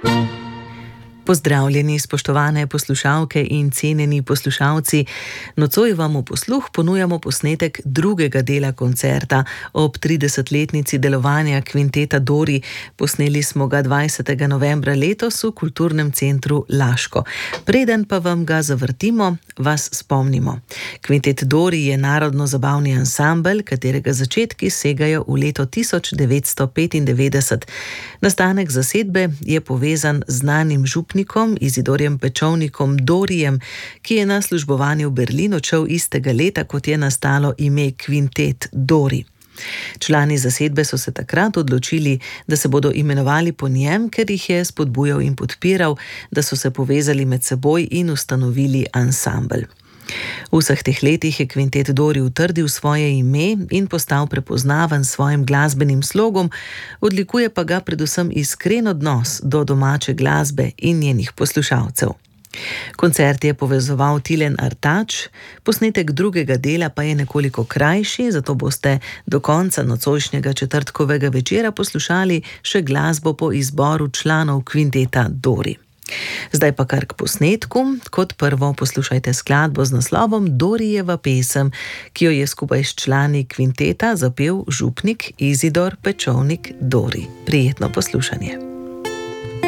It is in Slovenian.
Pozdravljeni, spoštovane poslušalke in cenjeni poslušalci. Nocoj vam v posluh ponujamo posnetek drugega dela koncerta ob 30-letnici delovanja kvinteta Dori. Posneli smo ga 20. novembra letos v Kulturnem centru Laško. Preden pa vam ga zavrtimo, vas spomnimo. Kvintet Dori je narodno-zabavni ansambel, katerega začetki segajo v leto 1995. Nastanek zasedbe je povezan z znanim župnikom Izidorjem Pečovnikom Dorijem, ki je na službovanje v Berlin odšel istega leta, kot je nastalo ime Kvintet Dori. Člani zasedbe so se takrat odločili, da se bodo imenovali po njem, ker jih je spodbujal in podpiral, da so se povezali med seboj in ustanovili ansambel. V vseh teh letih je Kvintet Dori utrdil svoje ime in postal prepoznaven s svojim glasbenim slogom, odlikuje pa ga predvsem iskren odnos do domače glasbe in njenih poslušalcev. Koncert je povezoval Tilen Artač, posnetek drugega dela pa je nekoliko krajši, zato boste do konca nocojšnjega četrtkovega večera poslušali še glasbo po izboru članov Kvinteta Dori. Zdaj pa kar k posnetku. Kot prvo poslušajte skladbo z naslovom Dorijeva pesem, ki jo je skupaj s člani kvinteta zapel župnik Izidor Pečovnik Dori. Prijetno poslušanje.